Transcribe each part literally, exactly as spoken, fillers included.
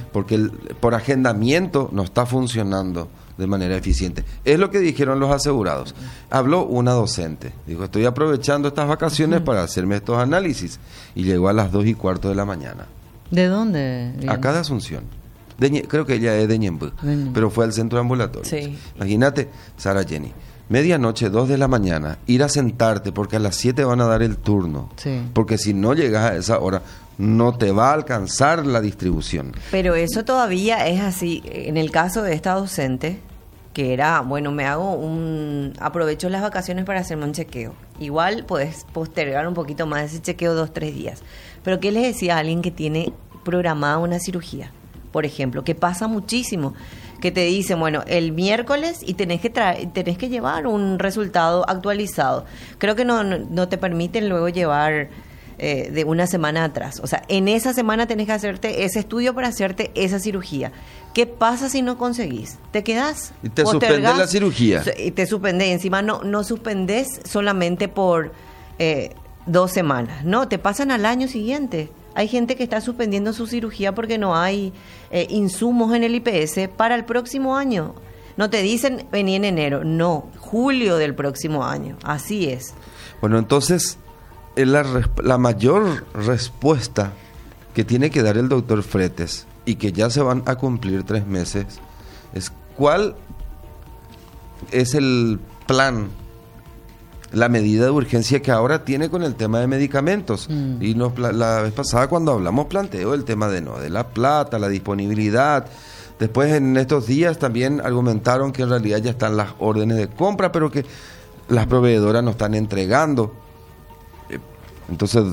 porque el, por agendamiento no está funcionando de manera eficiente. Es lo que dijeron los asegurados. Habló una docente, dijo, estoy aprovechando estas vacaciones uh-huh. para hacerme estos análisis, y llegó a las dos y cuarto de la mañana. ¿De dónde? Acá de Asunción. De, creo que ella es de Ñemby, pero fue al centro ambulatorio. Sí. Imagínate, Sara Jenny, medianoche, dos de la mañana, ir a sentarte porque a las siete van a dar el turno. Sí. Porque si no llegas a esa hora, no te va a alcanzar la distribución. Pero eso todavía es así. En el caso de esta docente, que era, bueno, me hago un... aprovecho las vacaciones para hacerme un chequeo. Igual puedes postergar un poquito más ese chequeo dos, tres días. Pero ¿qué les decía a alguien que tiene programada una cirugía? Por ejemplo, que pasa muchísimo, que te dicen, bueno, el miércoles y tenés que tra- tenés que llevar un resultado actualizado. Creo que no, no, no te permiten luego llevar eh, de una semana atrás. O sea, en esa semana tenés que hacerte ese estudio para hacerte esa cirugía. ¿Qué pasa si no conseguís? ¿Te quedás? Y te suspendés la cirugía. Y te suspendés. Encima no, no suspendés solamente por eh, dos semanas. No, te pasan al año siguiente. Hay gente que está suspendiendo su cirugía porque no hay eh, insumos en el I P S para el próximo año. No te dicen vení en enero, no, julio del próximo año. Así es. Bueno, entonces, la, la mayor respuesta que tiene que dar el doctor Fretes, y que ya se van a cumplir tres meses, es cuál es el plan, la medida de urgencia que ahora tiene con el tema de medicamentos. Mm. Y nos, la, la vez pasada cuando hablamos planteó el tema de no de la plata, la disponibilidad. Después en estos días también argumentaron que en realidad ya están las órdenes de compra, pero que las proveedoras no están entregando. Entonces,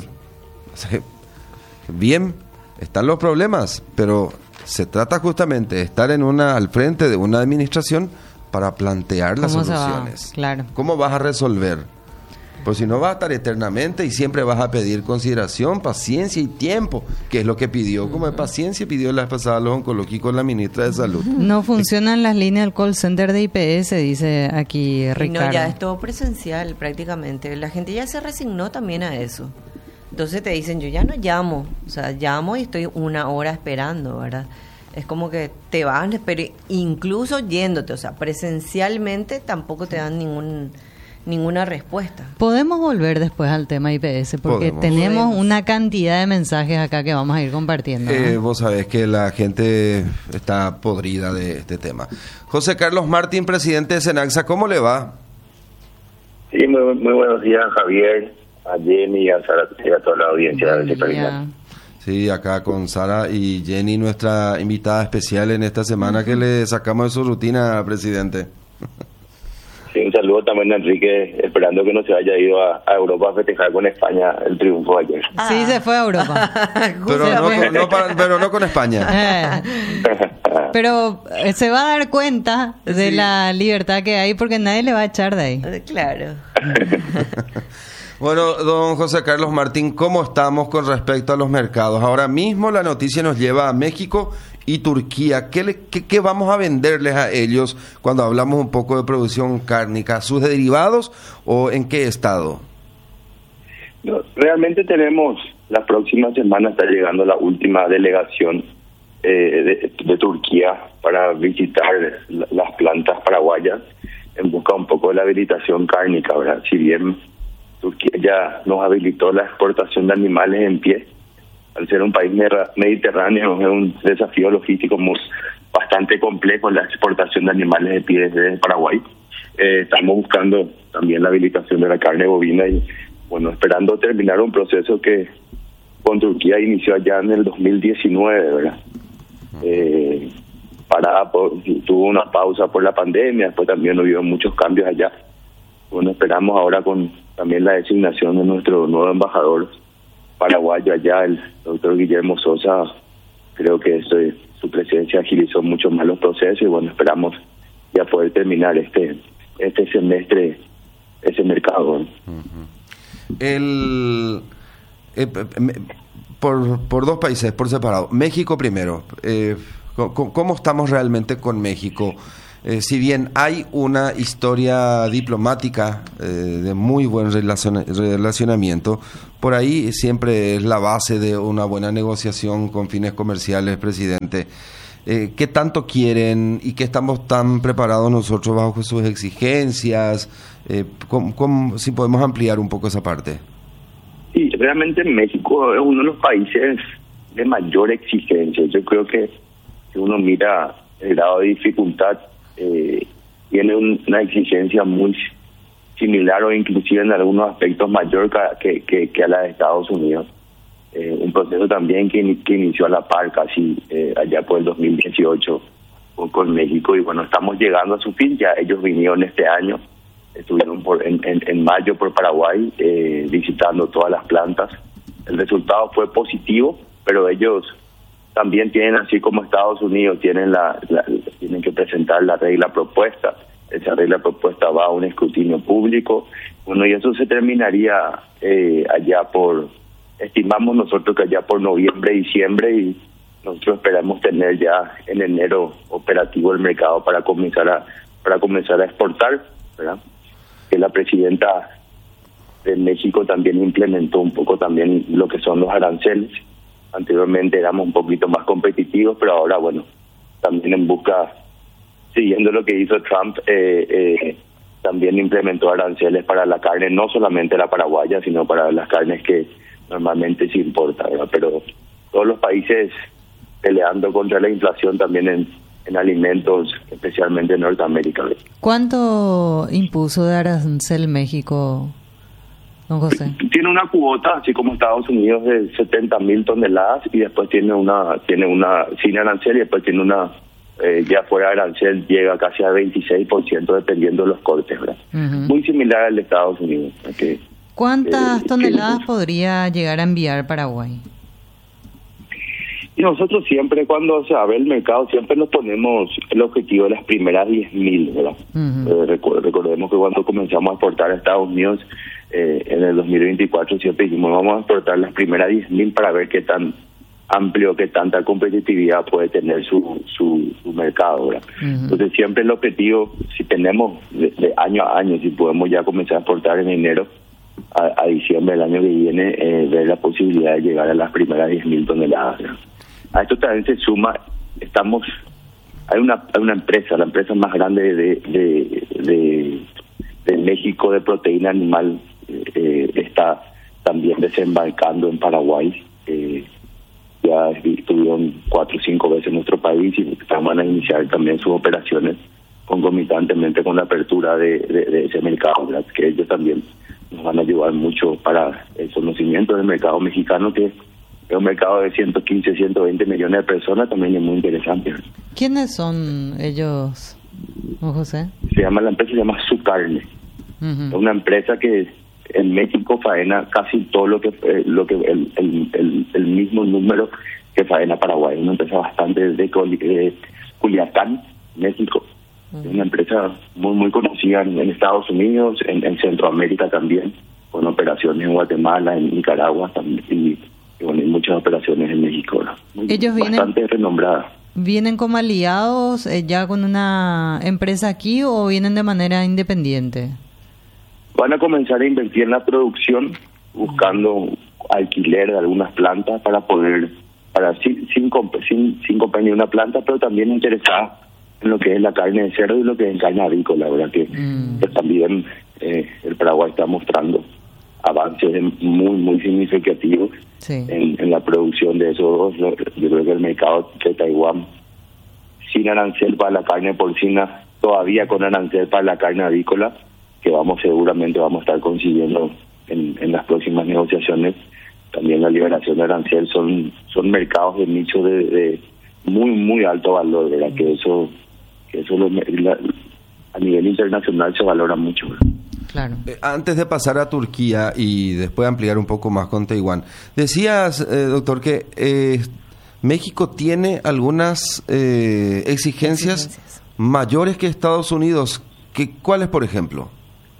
bien, están los problemas, pero se trata justamente de estar en una al frente de una administración para plantear las soluciones. Claro. ¿Cómo vas a resolver? Pues si no vas a estar eternamente y siempre vas a pedir consideración, paciencia y tiempo, que es lo que pidió, como de paciencia pidió la vez pasada los oncológicos la ministra de Salud. No funcionan las líneas del call center de I P S, dice aquí Ricardo. Y no, ya es todo presencial prácticamente. La gente ya se resignó también a eso. Entonces te dicen, yo ya no llamo, o sea, llamo y estoy una hora esperando, ¿verdad? Es como que te van, pero incluso yéndote, o sea, presencialmente tampoco te dan ningún ninguna respuesta. Podemos volver después al tema I P S, porque Podemos. tenemos Podemos. una cantidad de mensajes acá que vamos a ir compartiendo. Eh, ¿no? vos sabés que la gente está podrida de este tema. José Carlos Martín, presidente de Senaxa, ¿cómo le va? Sí, muy, muy buenos días, Javier, a Jenny y a Sara y a toda la audiencia de Ya. Sí, acá con Sara y Jenny, nuestra invitada especial en esta semana, que le sacamos de su rutina, presidente. Sí, un saludo también a Enrique, esperando que no se haya ido a, a Europa a festejar con España el triunfo de ayer. Ah. Sí, se fue a Europa. pero, no con, no para, pero no con España. Eh, pero eh, se va a dar cuenta de Sí. la libertad que hay, porque nadie le va a echar de ahí. Claro. Bueno, don José Carlos Martín, ¿cómo estamos con respecto a los mercados? Ahora mismo la noticia nos lleva a México y Turquía. ¿Qué, le, qué, qué vamos a venderles a ellos cuando hablamos un poco de producción cárnica? ¿Sus derivados o en qué estado? No, realmente tenemos, la próxima semana está llegando la última delegación eh, de, de Turquía para visitar la, las plantas paraguayas en busca un poco de la habilitación cárnica, ¿verdad? Si bien Turquía ya nos habilitó la exportación de animales en pie, al ser un país mediterráneo es un desafío logístico muy, bastante complejo la exportación de animales de pie desde Paraguay. Eh, estamos buscando también la habilitación de la carne bovina y bueno, esperando terminar un proceso que con Turquía inició allá en el dos mil diecinueve, ¿verdad? Eh, parada por, tuvo una pausa por la pandemia, después también hubo muchos cambios allá. Bueno, esperamos ahora con también la designación de nuestro nuevo embajador paraguayo allá, el doctor Guillermo Sosa. Creo que eso, su presencia agilizó mucho más los procesos y bueno, esperamos ya poder terminar este este semestre ese mercado, ¿no? Uh-huh. El eh, por por dos países por separado. México primero. Eh, ¿cómo, ¿Cómo estamos realmente con México? eh, si bien hay una historia diplomática eh, de muy buen relacion- relacionamiento, por ahí siempre es la base de una buena negociación con fines comerciales, presidente. Eh, ¿Qué tanto quieren y qué estamos tan preparados nosotros bajo sus exigencias? Eh, ¿cómo, cómo, si podemos ampliar un poco esa parte. Sí, realmente México es uno de los países de mayor exigencia. Yo creo que si uno mira el grado de dificultad, eh, tiene un, una exigencia muy similar o inclusive en algunos aspectos mayor que, que, que a la de Estados Unidos. Eh, un proceso también que, que inició a la par casi eh, allá por el dos mil dieciocho con, con México, y bueno, estamos llegando a su fin. Ya ellos vinieron este año, estuvieron por, en, en, en mayo por Paraguay eh, visitando todas las plantas. El resultado fue positivo, pero ellos también tienen, así como Estados Unidos, tienen la, la tienen que presentar la regla propuesta. Esa regla propuesta va a un escrutinio público. Bueno, y eso se terminaría eh, allá por, estimamos nosotros que allá por noviembre, diciembre, y nosotros esperamos tener ya en enero operativo el mercado para comenzar a para comenzar a exportar, ¿verdad? Que la presidenta de México también implementó un poco también lo que son los aranceles. Anteriormente éramos un poquito más competitivos, pero ahora, bueno, también en busca, siguiendo lo que hizo Trump, eh, eh, también implementó aranceles para la carne, no solamente la paraguaya, sino para las carnes que normalmente se importa, ¿verdad? Pero todos los países peleando contra la inflación también en, en alimentos, especialmente en Norteamérica. ¿Cuánto impuso de arancel México, don José? Tiene una cuota, así como Estados Unidos, de setenta mil toneladas, y después tiene una tiene una sin arancel, y después tiene una eh, ya fuera de arancel llega casi a veintiséis por ciento dependiendo de los cortes, ¿verdad? Uh-huh. Muy similar al de Estados Unidos. Que, ¿Cuántas eh, toneladas que, podría llegar a enviar Paraguay? Y nosotros siempre, cuando se abre el mercado, siempre nos ponemos el objetivo de las primeras diez mil, ¿verdad? Uh-huh. Eh, recu- recordemos que cuando comenzamos a exportar a Estados Unidos, eh, en el dos mil veinticuatro, siempre dijimos, vamos a exportar las primeras diez mil para ver qué tan amplio, qué tanta competitividad puede tener su su, su mercado, ¿verdad? Uh-huh. Entonces, siempre el objetivo, si tenemos de, de año a año, si podemos ya comenzar a exportar en enero, a, a diciembre del año que viene, eh, ver la posibilidad de llegar a las primeras diez mil toneladas, ¿verdad? A esto también se suma, estamos, hay una hay una empresa, la empresa más grande de de, de, de México de proteína animal, eh, está también desembarcando en Paraguay. Eh, ya estuvieron cuatro o cinco veces en nuestro país y van a iniciar también sus operaciones concomitantemente con la apertura de, de, de ese mercado, ¿verdad? Que ellos también nos van a ayudar mucho para el conocimiento del mercado mexicano, que es un mercado de ciento quince, ciento veinte millones de personas, también es muy interesante. ¿Quiénes son ellos, don José? Se llama, la empresa se llama Su Carne. Uh-huh. Es una empresa que en México faena casi todo lo que eh, lo que el, el, el, el mismo número que faena Paraguay. Es una empresa bastante de, de Culiacán, México. Uh-huh. Es una empresa muy muy conocida en, en Estados Unidos, en, en Centroamérica también, con operaciones en Guatemala, en Nicaragua también, y y bueno, hay muchas operaciones en México, ¿no? Ellos vienen, bastante renombradas. ¿Vienen como aliados eh, ya con una empresa aquí o vienen de manera independiente? Van a comenzar a invertir en la producción, buscando alquiler de algunas plantas para poder, para sin sin, sin, sin compañía una planta, pero también interesada en lo que es la carne de cerdo y lo que es carne avícola, la verdad que, mm. que también eh, el Paraguay está mostrando avances muy muy significativos sí. en, en la producción de esos. Yo creo que el mercado de Taiwán, sin arancel para la carne porcina, todavía con arancel para la carne avícola, que vamos seguramente vamos a estar consiguiendo en, en las próximas negociaciones, también la liberación de arancel, son son mercados de nicho de, de muy muy alto valor, ¿verdad? Que eso que eso lo, la, a nivel internacional se valora mucho, ¿verdad? Claro. Eh, antes de pasar a Turquía y después ampliar un poco más con Taiwán, decías, eh, doctor, que eh, México tiene algunas eh, exigencias, exigencias mayores que Estados Unidos. ¿Qué, ¿Cuáles, por ejemplo?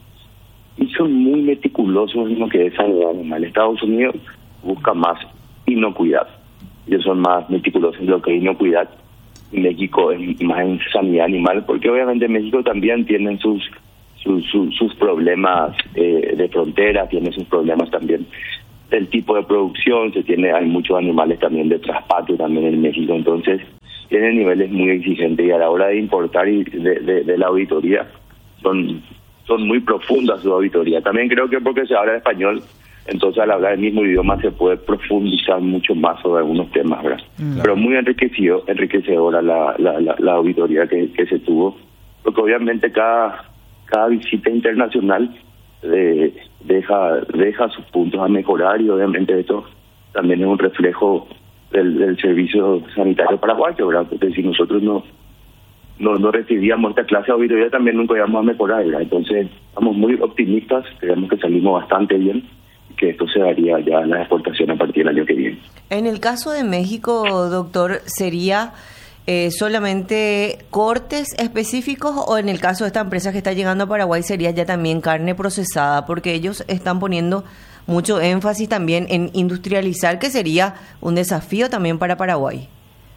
Y son muy meticulosos en lo que es salud animal. Estados Unidos busca más inocuidad. Ellos son más meticulosos en lo que es inocuidad. México es más en sanidad animal, porque obviamente México también tiene sus sus, sus, sus problemas eh, de frontera, tiene sus problemas también del tipo de producción, se tiene hay muchos animales también de traspatio también en México, entonces tienen niveles muy exigentes y a la hora de importar y de, de, de la auditoría son son muy profundas su auditoría. También creo que porque se habla español, entonces al hablar el mismo idioma se puede profundizar mucho más sobre algunos temas, ¿verdad? Mm. Pero muy enriquecido, enriquecedora la, la, la, la auditoría que, que se tuvo, porque obviamente cada cada visita internacional eh, deja deja sus puntos a mejorar y obviamente esto también es un reflejo del, del servicio sanitario paraguayo, ¿verdad? Porque si nosotros no no, no recibíamos esta clase de auditoría también nunca íbamos a mejorar, ¿verdad? Entonces estamos muy optimistas, creemos que salimos bastante bien, que esto se daría ya en la exportación a partir del año que viene. En el caso de México, doctor, ¿sería eh, solamente cortes específicos o en el caso de esta empresa que está llegando a Paraguay sería ya también carne procesada? Porque ellos están poniendo mucho énfasis también en industrializar, que sería un desafío también para Paraguay.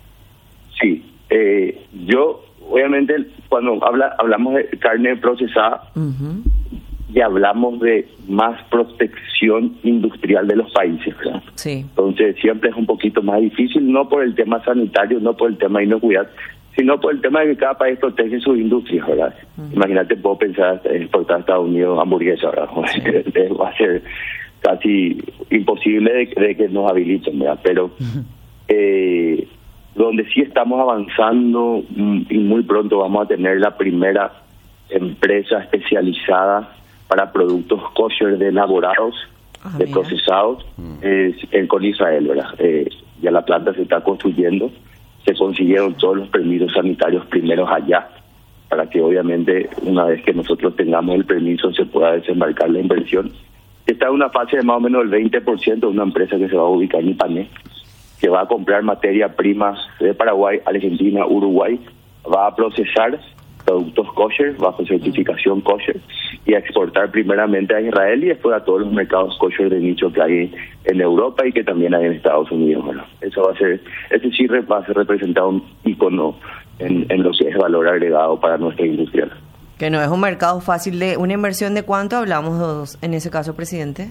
Sí, eh, yo obviamente cuando habla, hablamos de carne procesada, uh-huh. ya hablamos de más protección industrial de los países, ¿verdad? Sí. Entonces siempre es un poquito más difícil, no por el tema sanitario, no por el tema de inocuidad, sino por el tema de que cada país protege sus industrias, ¿verdad? Uh-huh. Imagínate, puedo pensar exportar a Estados Unidos hamburguesa, ¿verdad? Sí. Va a ser casi imposible de, de que nos habiliten, ¿verdad? Pero uh-huh. eh, donde sí estamos avanzando y muy pronto vamos a tener la primera empresa especializada para productos kosher de elaborados, ah, de mira. procesados, mm. es en, con Israel, ¿verdad? Eh, ya la planta se está construyendo, se consiguieron todos los permisos sanitarios primeros allá, para que obviamente una vez que nosotros tengamos el permiso se pueda desembarcar la inversión. Está en una fase de más o menos el veinte por ciento de una empresa que se va a ubicar en Ipané, que va a comprar materia prima de Paraguay, Argentina, Uruguay, va a procesar productos kosher, bajo certificación kosher, y a exportar primeramente a Israel y después a todos los mercados kosher de nicho que hay en Europa y que también hay en Estados Unidos. Bueno, eso va a ser, ese sí va a ser representar un icono en, en lo que es valor agregado para nuestra industria. Que no es un mercado fácil. De una inversión de cuánto hablamos en ese caso, presidente.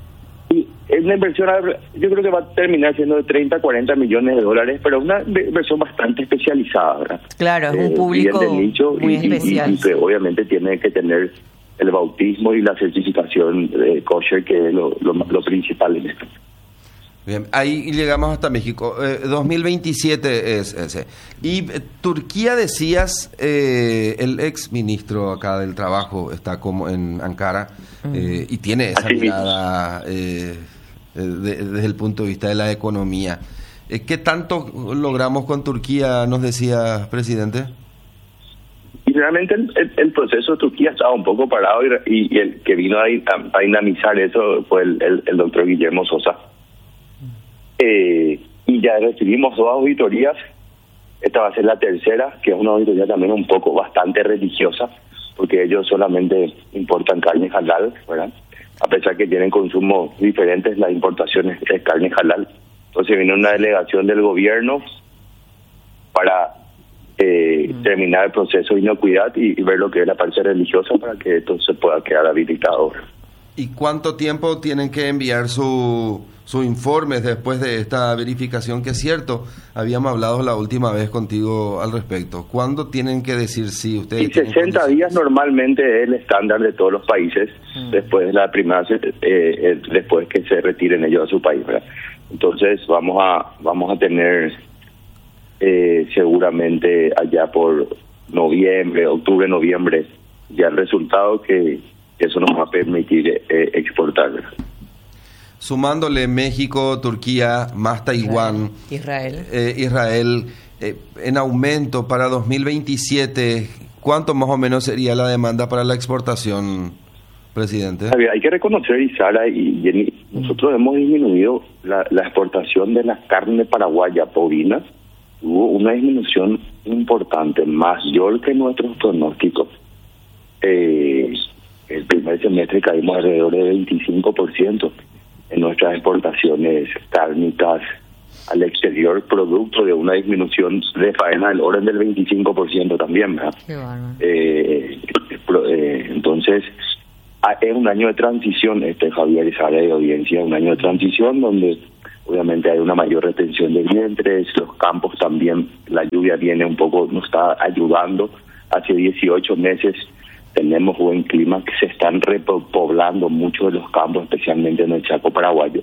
Es una inversión, yo creo que va a terminar siendo de treinta, cuarenta millones de dólares, pero es una inversión bastante especializada, ¿verdad? Claro, es un público eh, nicho muy y, especial. Y, y que obviamente tiene que tener el bautismo y la certificación de kosher, que es lo, lo, lo principal en esto. Bien, ahí llegamos hasta México. Eh, dos mil veintisiete es ese. Y eh, Turquía, decías, eh, el ex ministro acá del Trabajo está como en Ankara uh-huh. eh, y tiene esa Así mirada eh, de, desde el punto de vista de la economía. Eh, ¿Qué tanto logramos con Turquía, nos decía, presidente? Y realmente el, el, el proceso de Turquía estaba un poco parado y, y el que vino a, a, a dinamizar eso fue el, el, el doctor Guillermo Sosa. Eh, y ya recibimos dos auditorías. Esta va a ser la tercera, que es una auditoría también un poco bastante religiosa, porque ellos solamente importan carne halal, ¿verdad? A pesar que tienen consumos diferentes, las importaciones es carne halal. Entonces vino una delegación del gobierno para eh, mm. terminar el proceso de inocuidad y, y ver lo que es la parte religiosa para que esto se pueda quedar habilitado. ¿Y cuánto tiempo tienen que enviar su, su informe después de esta verificación? Que es cierto, habíamos hablado la última vez contigo al respecto. ¿Cuándo tienen que decir si ustedes... Y sesenta días normalmente es el estándar de todos los países, mm. después de la primera, eh, eh, después que se retiren ellos a su país, ¿verdad? Entonces vamos a vamos a tener eh, seguramente allá por noviembre, octubre, noviembre, ya el resultado que eso nos va a permitir eh, exportar. Sumándole México, Turquía, más Taiwán, Israel, eh, Israel eh, en aumento para dos mil veintisiete, ¿cuánto más o menos sería la demanda para la exportación, presidente? Hay que reconocer, Isara y Jenny, nosotros hemos disminuido la, la exportación de la carne paraguaya bovina. Hubo una disminución importante, mayor que nuestros pronósticos. Eh, el primer semestre caímos alrededor de veinticinco por ciento en nuestras exportaciones cárnicas al exterior, producto de una disminución de faena del orden del veinticinco por ciento también, ¿verdad? Qué bárbaro. Eh, eh, entonces, es un año de transición, este Javier y Sara de audiencia, un año de transición donde obviamente hay una mayor retención de vientres, los campos también, la lluvia viene un poco, nos está ayudando. Hace dieciocho meses tenemos buen clima, que se están repoblando muchos de los campos, especialmente en el Chaco paraguayo.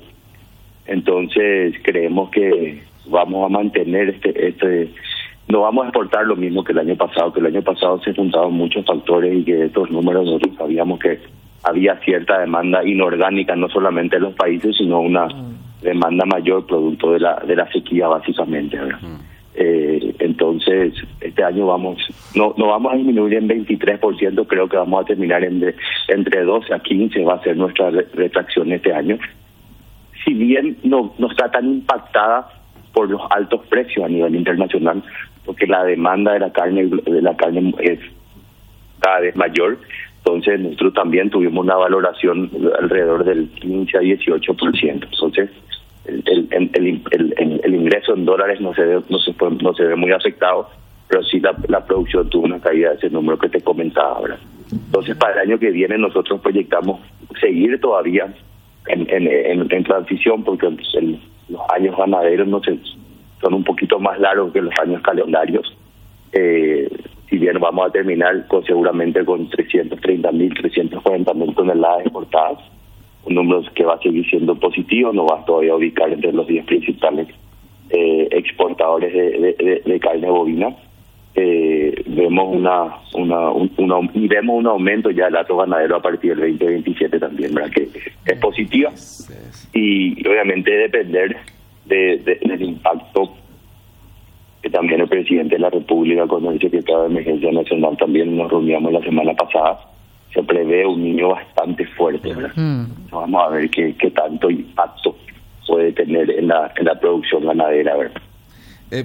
Entonces creemos que vamos a mantener este, este, no vamos a exportar lo mismo que el año pasado, que el año pasado se juntaban muchos factores y que estos números nosotros sabíamos que había cierta demanda inorgánica, no solamente en los países, sino una demanda mayor producto de la de la sequía básicamente, ¿verdad? Mm. Eh, entonces este año vamos no no vamos a disminuir en veintitrés por ciento, creo que vamos a terminar en de, entre doce a quince va a ser nuestra re- retracción este año, si bien no no está tan impactada por los altos precios a nivel internacional, porque la demanda de la carne de la carne es cada vez mayor. Entonces nosotros también tuvimos una valoración alrededor del quince a dieciocho por ciento. Entonces el el, el, el, el, el ingreso en dólares no se ve, no se fue, no se ve muy afectado, pero sí la, la producción tuvo una caída de ese número que te comentaba, ¿verdad? Entonces para el año que viene nosotros proyectamos seguir todavía en, en, en, en transición, porque el, los años ganaderos no se, son un poquito más largos que los años calendarios. Eh, si bien vamos a terminar con seguramente con trescientos treinta mil, trescientos cuarenta mil toneladas exportadas, un número que va a seguir siendo positivo, nos va todavía a ubicar entre los diez principales eh, exportadores de, de, de, de carne bovina. Eh, vemos una, una, un, una y vemos un aumento ya del hato ganadero a partir del veinte veintisiete también, ¿verdad? Que es positiva, y obviamente depender de, de, del impacto que también el presidente de la República con el secretario de Emergencia Nacional también nos reuníamos la semana pasada. Se prevé un niño bastante fuerte, ¿verdad? Mm. Vamos a ver qué, qué tanto impacto puede tener en la, en la producción ganadera, ¿verdad? Eh,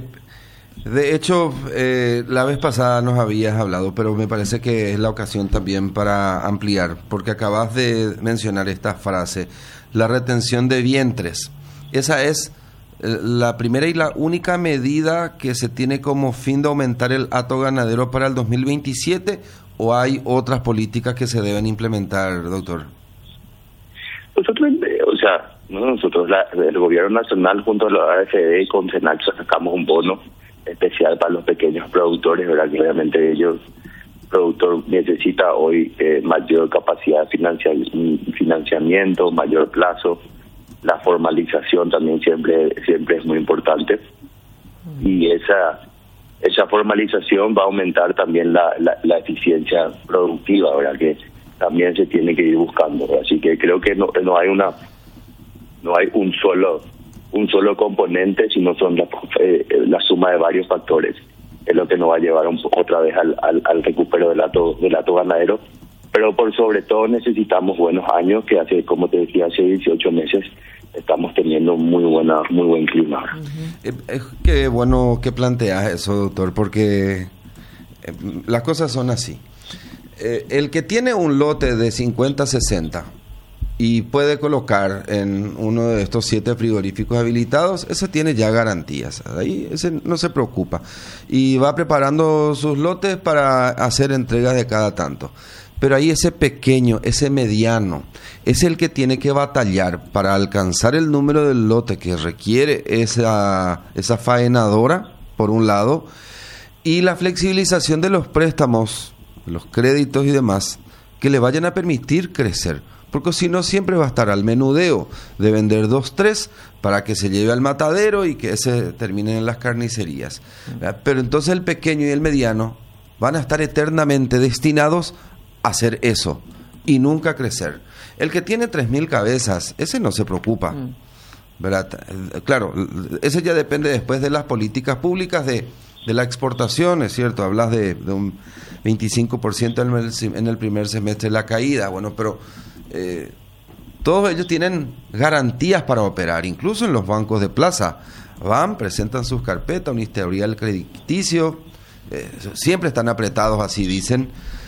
de hecho, eh, la vez pasada nos habías hablado, pero me parece que es la ocasión también para ampliar, porque acabas de mencionar esta frase, la retención de vientres. Esa es la primera y la única medida que se tiene como fin de aumentar el hato ganadero para el dos mil veintisiete, ¿o hay otras políticas que se deben implementar, doctor? Nosotros, o sea, ¿no? nosotros la, el gobierno nacional junto a la A F D y con Senaxa sacamos un bono especial para los pequeños productores, ¿verdad? Que obviamente ellos, el productor necesita hoy eh, mayor capacidad de financiar, financiamiento, mayor plazo. La formalización también siempre siempre es muy importante, y esa esa formalización va a aumentar también la, la, la eficiencia productiva, ¿verdad? Que también se tiene que ir buscando, ¿verdad? Así que creo que no no hay una no hay un solo un solo componente, sino son la, eh, la suma de varios factores, es lo que nos va a llevar un, otra vez al, al, al recupero del hato del hato ganadero. Pero por sobre todo necesitamos buenos años, que hace, como te decía, hace dieciocho meses estamos teniendo muy buena muy buen clima. Uh-huh. Eh, eh, qué bueno que planteas eso, doctor, porque eh, las cosas son así. Eh, el que tiene un lote de cincuenta sesenta y puede colocar en uno de estos siete frigoríficos habilitados, ese tiene ya garantías, ahí ese no se preocupa, y va preparando sus lotes para hacer entrega de cada tanto. Pero ahí ese pequeño, ese mediano, es el que tiene que batallar para alcanzar el número del lote que requiere esa, esa faenadora, por un lado, y la flexibilización de los préstamos, los créditos y demás, que le vayan a permitir crecer. Porque si no, siempre va a estar al menudeo de vender dos, tres para que se lleve al matadero y que ese termine en las carnicerías. Pero entonces el pequeño y el mediano van a estar eternamente destinados a hacer eso y nunca crecer. El que tiene tres mil cabezas, ese no se preocupa, mm. ¿verdad? Claro, ese ya depende después de las políticas públicas de, de la exportación, es cierto, hablas de, de un veinticinco por ciento en el, en el primer semestre de la caída, bueno, pero eh, todos ellos tienen garantías para operar, incluso en los bancos de plaza. Van, presentan sus carpetas, un historial crediticio, eh, siempre están apretados, así dicen,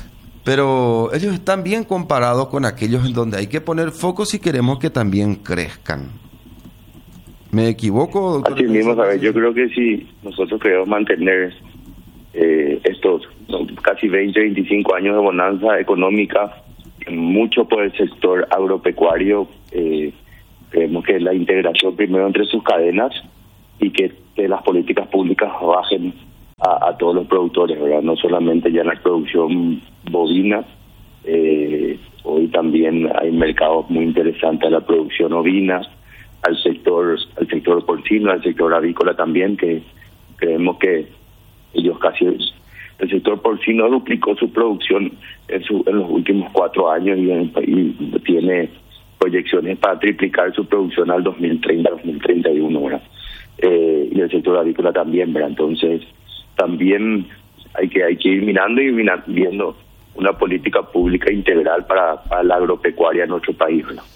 pero ellos están bien comparados con aquellos en donde hay que poner foco si queremos que también crezcan. ¿Me equivoco, doctor? Así mismo, ¿sabes? Yo creo que si nosotros queremos mantener eh, estos no, casi veinte, veinticinco años de bonanza económica, mucho por el sector agropecuario, eh, creemos que la integración primero entre sus cadenas y que, que las políticas públicas bajen a, a todos los productores, ¿verdad? No solamente ya en la producción bovina, eh, hoy también hay mercados muy interesantes a la producción ovina, al sector al sector porcino, al sector avícola también, que creemos que ellos casi el sector porcino duplicó su producción en, su, en los últimos cuatro años y, y tiene proyecciones para triplicar su producción al dos mil treinta, dos mil treinta y uno, ¿verdad? Eh, y el sector avícola también, ¿verdad? Entonces también hay que hay que ir mirando y mirando, viendo una política pública integral para, para la agropecuaria en nuestro país, ¿verdad?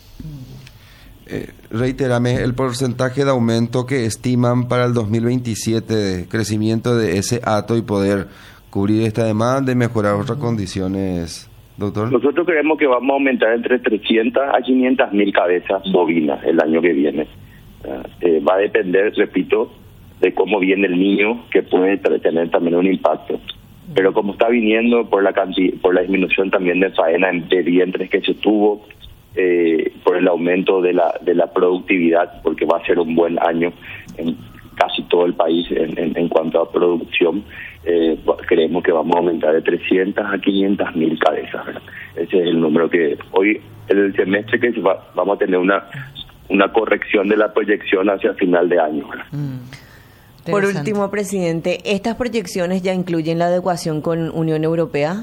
Eh, reitérame el porcentaje de aumento que estiman para el dos mil veintisiete de crecimiento de ese hato y poder cubrir esta demanda y mejorar otras condiciones, doctor. Nosotros creemos que vamos a aumentar entre trescientas a quinientas mil cabezas bovinas el año que viene. Uh, eh, va a depender, repito, de cómo viene el niño, que puede tener también un impacto. Pero como está viniendo por la cantidad, por la disminución también de faena de vientres que se tuvo, eh, por el aumento de la de la productividad, porque va a ser un buen año en casi todo el país en, en, en cuanto a producción, eh, creemos que vamos a aumentar de trescientas a quinientas mil cabezas, ¿verdad? Ese es el número que hoy, en el semestre que va, vamos a tener una una corrección de la proyección hacia final de año, ¿verdad? Mm. Por último, presidente, ¿estas proyecciones ya incluyen la adecuación con Unión Europea?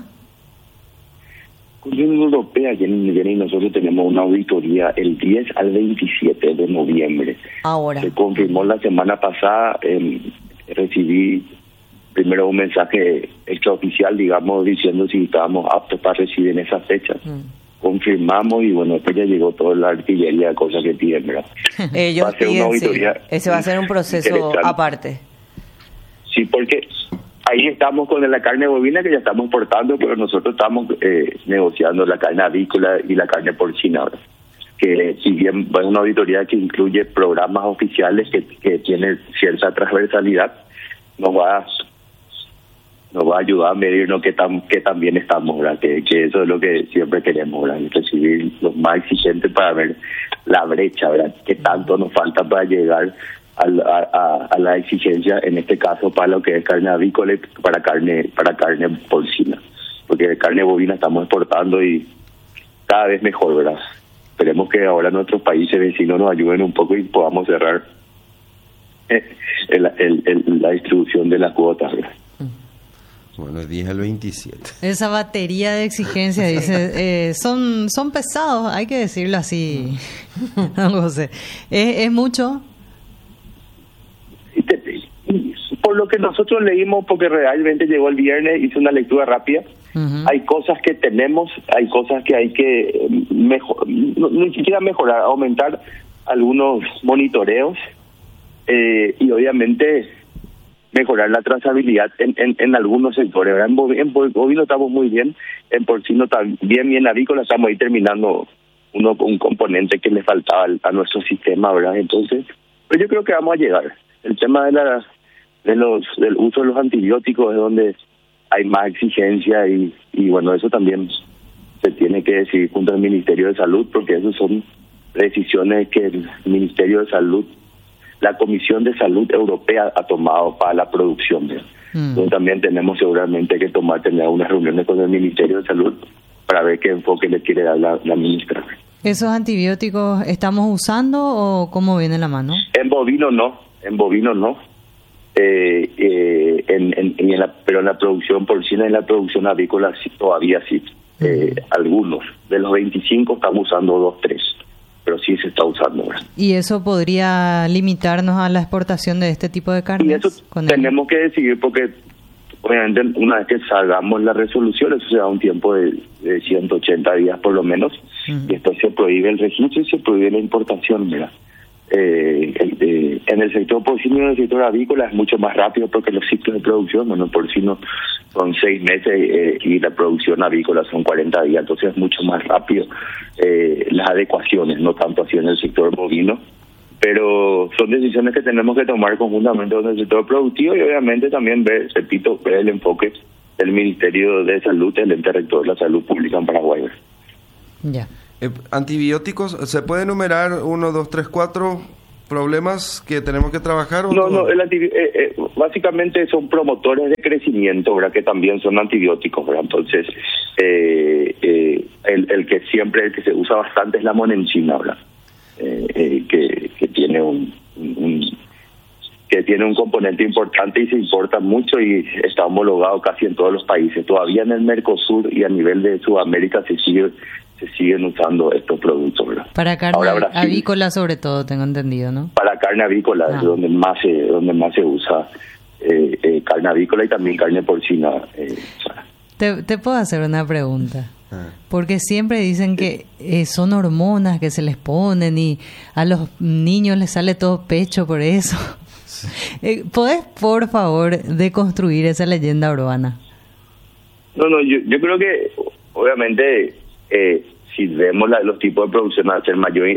Unión Europea, Jenny, Jenny, nosotros tenemos una auditoría el diez al veintisiete de noviembre. Ahora. Se confirmó la semana pasada, eh, recibí primero un mensaje extraoficial, digamos, diciendo si estábamos aptos para recibir en esas fechas. Mm. Confirmamos y bueno, después ya llegó toda la artillería de cosas que piden, ¿verdad? Ellos va a ser piden, una auditoría. Sí. Ese va a ser un proceso aparte. Sí, porque ahí estamos con la carne bovina que ya estamos portando, pero nosotros estamos eh, negociando la carne avícola y la carne porcina ahora. Que si bien es una auditoría que incluye programas oficiales que, que tienen cierta transversalidad, nos va a nos va a ayudar a medirnos qué tan qué tan bien estamos, ¿verdad? Que, que eso es lo que siempre queremos, ¿verdad? Recibir los más exigentes para ver la brecha, ¿verdad? Qué tanto nos falta para llegar a la, a, a la exigencia, en este caso para lo que es carne avícola y para carne para carne porcina, porque carne bovina estamos exportando y cada vez mejor, ¿verdad? Esperemos que ahora nuestros países vecinos nos ayuden un poco y podamos cerrar el, el, el, la distribución de las cuotas, ¿verdad? Bueno, diez al veintisiete. Esa batería de exigencias, dice, eh, son son pesados, hay que decirlo así, don José. ¿Es, es mucho? Por lo que nosotros leímos, porque realmente llegó el viernes, hice una lectura rápida, uh-huh. Hay cosas que tenemos, hay cosas que hay que mejor, no, ni siquiera mejorar, aumentar algunos monitoreos eh, y obviamente mejorar la trazabilidad en, en, en algunos sectores, ¿verdad? En, bovi, en bovino estamos muy bien, en porcino también, y en avícola estamos ahí terminando uno un componente que le faltaba a nuestro sistema, ¿verdad? Entonces, pues yo creo que vamos a llegar. El tema de la de los del uso de los antibióticos es donde hay más exigencia y, y bueno, eso también se tiene que decidir junto al Ministerio de Salud, porque esas son decisiones que el Ministerio de Salud, la Comisión de Salud Europea ha tomado para la producción. Mm. Entonces también tenemos seguramente que tomar, tener unas reuniones con el Ministerio de Salud para ver qué enfoque le quiere dar la, la ministra. ¿Esos antibióticos estamos usando o cómo viene la mano? En bovino no, en bovino no. Eh, eh, en, en, en la, pero en la producción porcina y en la producción avícola sí, todavía sí. Mm. Eh, algunos, de los veinticinco estamos usando dos, tres. Pero sí se está usando ahora. ¿Y eso podría limitarnos a la exportación de este tipo de carnes? Y eso tenemos el... que decidir, porque obviamente una vez que salgamos la resolución, eso se da un tiempo de, de ciento ochenta días por lo menos, uh-huh. Y después se prohíbe el registro y se prohíbe la importación, ¿verdad? Eh, el, eh, en el sector porcino y en el sector avícola es mucho más rápido porque los ciclos de producción, bueno, porcino son seis meses eh, y la producción avícola son cuarenta días, entonces es mucho más rápido eh, las adecuaciones, no tanto así en el sector bovino, pero son decisiones que tenemos que tomar conjuntamente con el sector productivo y obviamente también ver, repito, ver el enfoque del Ministerio de Salud, el ente rector de la salud pública en Paraguay. Ya. Eh, antibióticos, ¿se puede enumerar uno, dos, tres, cuatro problemas que tenemos que trabajar? ¿O no, todo? no, el antibi- eh, eh, básicamente son promotores de crecimiento, ¿verdad? Que también son antibióticos, ¿verdad? Entonces, eh, eh, el, el que siempre, el que se usa bastante es la monensina, ¿verdad? Eh, eh, que, que tiene un, un que tiene un componente importante y se importa mucho y está homologado casi en todos los países. Todavía en el Mercosur y a nivel de Sudamérica se sigue se siguen usando estos productos, ¿verdad? Para carne Ahora, Brasil, avícola sobre todo, tengo entendido, ¿no? Para carne avícola Ah. es donde más se donde más se usa eh, eh, carne avícola y también carne porcina. Eh, o sea. Te, te puedo hacer una pregunta. Ah. Porque siempre dicen que eh, son hormonas que se les ponen y a los niños les sale todo pecho por eso. Eh, ¿Podés, por favor, deconstruir esa leyenda urbana? No, no, yo, yo creo que obviamente eh, si vemos la, los tipos de producción a ser mayor,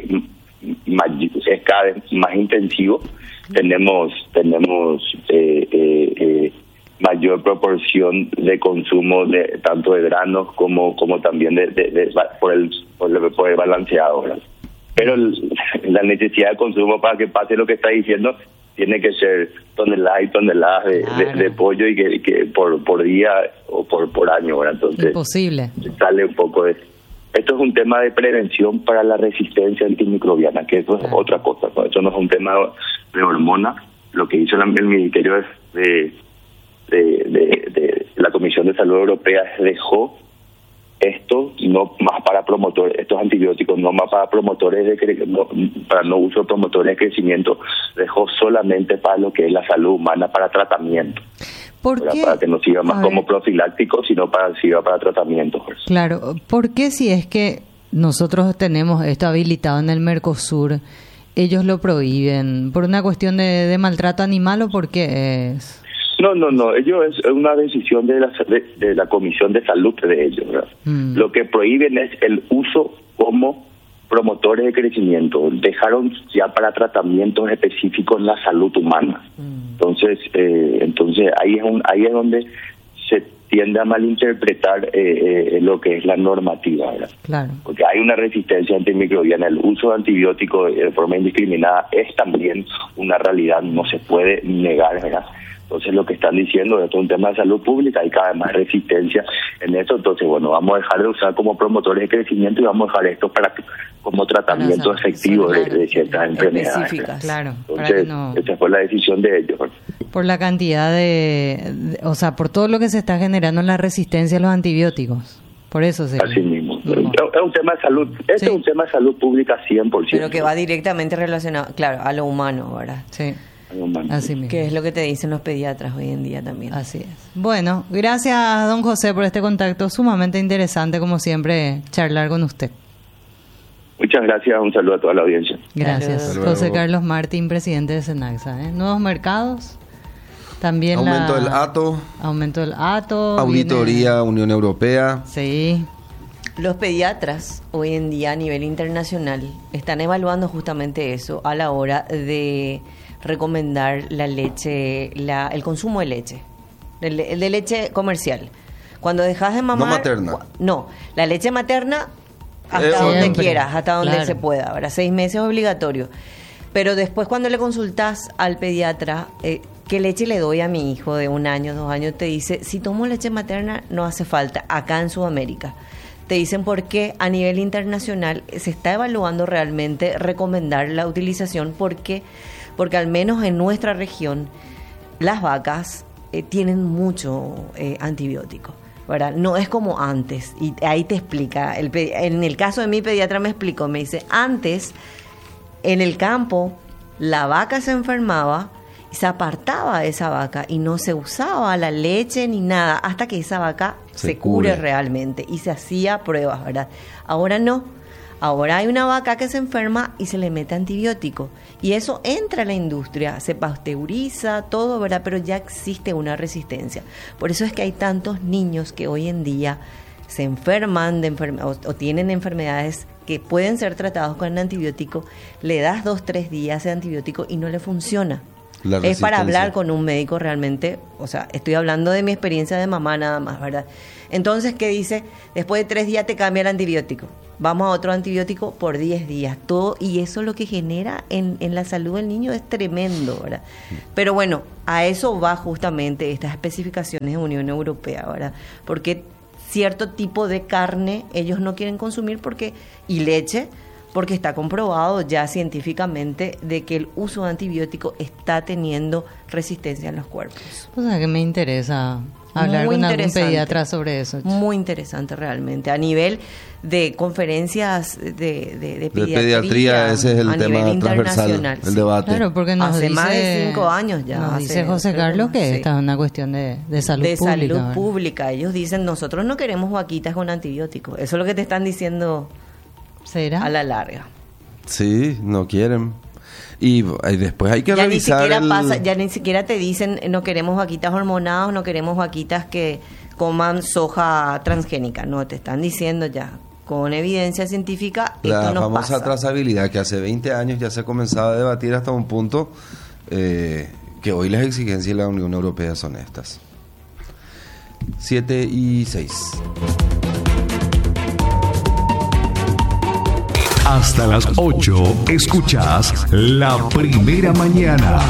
may- es cada vez más intensivo, tenemos tenemos eh, eh, eh, mayor proporción de consumo de tanto de granos como como también de, de, de por el por el, por el balanceado, ¿verdad? Pero el, la necesidad de consumo para que pase lo que está diciendo tiene que ser toneladas y toneladas de, Claro. de, de pollo y que, que por por día o por por año, ¿verdad? Entonces Imposible. sale un poco de esto es un tema de prevención para la resistencia antimicrobiana, que eso es Claro. otra cosa, ¿no? Eso no es un tema de hormona. Lo que hizo la- el Ministerio de, de, de, de la Comisión de Salud Europea dejó esto no más para promotores, estos antibióticos no más para promotores de cre- no, para no uso de promotores de crecimiento, dejó solamente para lo que es la salud humana, para tratamiento. ¿Por ¿verdad? qué? Para que no siga más A como ver. profiláctico, sino para siga para tratamiento. Pues. Claro, ¿por qué si es que nosotros tenemos esto habilitado en el Mercosur, ellos lo prohíben? ¿Por una cuestión de, de maltrato animal o por qué es? No, no, no, ello es una decisión de la, de, de la Comisión de Salud de ellos, ¿verdad? Mm. Lo que prohíben es el uso como promotores de crecimiento. Dejaron ya para tratamientos específicos la salud humana. Mm. Entonces, eh, entonces ahí es un, ahí es donde se tiende a malinterpretar eh, eh, lo que es la normativa, ¿verdad? Claro. Porque hay una resistencia antimicrobiana. El uso de antibióticos de forma indiscriminada es también una realidad, no se puede negar, ¿verdad? Entonces lo que están diciendo, esto es un tema de salud pública, hay cada vez más resistencia en eso, entonces bueno, vamos a dejar de usar como promotores de crecimiento y vamos a dejar esto para como tratamiento Para efectivo de, claro, de ciertas enfermedades. específicas. Claro, para Entonces, que no... esa fue la decisión de ellos. Por la cantidad de, de- o sea, por todo lo que se está generando en la resistencia a los antibióticos. Por eso se... Así mismo. No. Es un tema de salud, este Sí. es un tema de salud pública cien por ciento. Pero que va directamente relacionado, claro, a lo humano, ¿verdad? Sí, Humano. así mismo. Que es lo que te dicen los pediatras hoy en día también. Así es. Bueno, gracias don José por este contacto sumamente interesante, como siempre, charlar con usted. Muchas gracias, un saludo a toda la audiencia. Gracias. Hasta luego. José Carlos Martín, presidente de Senaxa. ¿eh? Nuevos mercados, también Aumento la- del A T O, Aumento del A T O. auditoría viene- Unión Europea. Sí, Los pediatras hoy en día a nivel internacional están evaluando justamente eso a la hora de recomendar la leche, la, el consumo de leche, de, le- de leche comercial. Cuando dejas de mamar... materna. cu- No, la leche materna hasta Eh, donde Siempre, quieras, hasta donde claro. se pueda. Ahora, seis meses obligatorio. Pero después cuando le consultas al pediatra eh, qué leche le doy a mi hijo de un año, dos años, te dice, si tomo leche materna no hace falta, acá en Sudamérica. Te dicen por qué a nivel internacional se está evaluando realmente recomendar la utilización, porque porque al menos en nuestra región las vacas eh, tienen mucho eh, antibiótico, ¿verdad? No es como antes, y ahí te explica, el pe- en el caso de mi pediatra me explicó, me dice, antes en el campo la vaca se enfermaba y se apartaba de esa vaca y no se usaba la leche ni nada hasta que esa vaca se, Se cure cure. realmente y se hacía pruebas, ¿verdad? Ahora no. Ahora hay una vaca que se enferma y se le mete antibiótico. Y eso entra a la industria, se pasteuriza, todo, ¿verdad? Pero ya existe una resistencia. Por eso es que hay tantos niños que hoy en día se enferman de enferme- o, o tienen enfermedades que pueden ser tratados con el antibiótico, le das dos, tres días de antibiótico y no le funciona. Es para hablar con un médico realmente, o sea, estoy hablando de mi experiencia de mamá nada más, ¿verdad? Entonces, ¿qué dice? Después de tres días te cambia el antibiótico. Vamos a otro antibiótico por diez días. Todo, y eso lo que genera en, en la salud del niño es tremendo, ¿verdad? Pero bueno, a eso va justamente estas especificaciones de Unión Europea, ¿verdad? Porque cierto tipo de carne ellos no quieren consumir porque y leche, porque está comprobado ya científicamente de que el uso de antibiótico está teniendo resistencia en los cuerpos. O sea que me interesa hablar Muy con algún pediatra sobre eso. Muy interesante realmente. A nivel de conferencias de, de, de pediatría, de pediatría, ese es el tema transversal, el sí. debate. Claro, porque nos hace dice, más de cinco años ya. Nos hace, dice José Carlos que sí. esta es una cuestión de, de salud de pública. De salud ¿verdad? pública. Ellos dicen, nosotros no queremos vaquitas con antibióticos. Eso es lo que te están diciendo. ¿Será? A la larga. Sí, no quieren. Y, y después hay que ya revisar. Ni siquiera el... pasa, ya ni siquiera te dicen, no queremos vaquitas hormonadas, no queremos vaquitas que coman soja transgénica. No, te están diciendo ya, con evidencia científica, la esto no famosa pasa. trazabilidad que hace veinte años ya se comenzaba a debatir hasta un punto eh, que hoy las exigencias de la Unión Europea son estas. siete y seis. Hasta las ocho escuchás La Primera Mañana.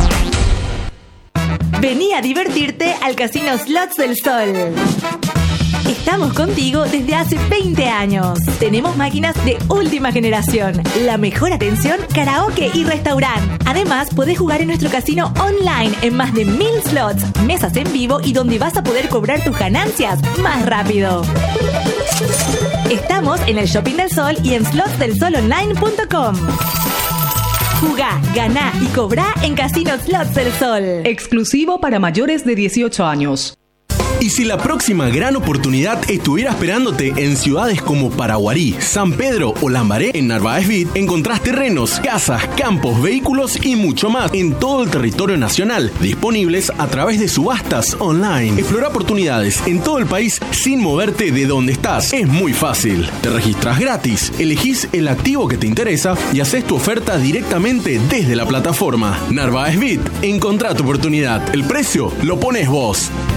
Vení a divertirte al Casino Slots del Sol. Estamos contigo desde hace veinte años. Tenemos máquinas de última generación, la mejor atención, karaoke y restaurante. Además, podés jugar en nuestro casino online en más de mil slots, mesas en vivo y donde vas a poder cobrar tus ganancias más rápido. Estamos en el Shopping del Sol y en slots del sol online punto com. Jugá, ganá y cobrá en Casino Slots del Sol. Exclusivo para mayores de dieciocho años. ¿Y si la próxima gran oportunidad estuviera esperándote en ciudades como Paraguarí, San Pedro o Lambaré? En Narváez Vid encontrás terrenos, casas, campos, vehículos y mucho más en todo el territorio nacional, disponibles a través de subastas online. Explora oportunidades en todo el país sin moverte de donde estás. Es muy fácil. Te registras gratis, elegís el activo que te interesa y haces tu oferta directamente desde la plataforma. Narváez Vid, encontrá tu oportunidad. El precio lo pones vos.